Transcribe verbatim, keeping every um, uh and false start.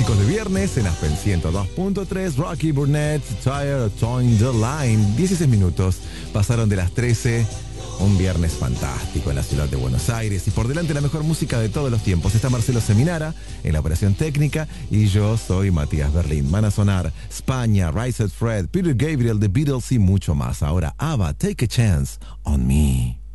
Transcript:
clásicos de viernes en Aspen ciento dos punto tres. Rocky Burnett, Tired of Towing the Line. dieciséis minutos pasaron de las trece. Un viernes fantástico en la ciudad de Buenos Aires. Y por delante la mejor música de todos los tiempos. Está Marcelo Seminara en la operación técnica. Y yo soy Matías Berlín. Van a sonar España, Rise Fred, Peter Gabriel, The Beatles y mucho más. Ahora ABBA, Take a Chance on Me.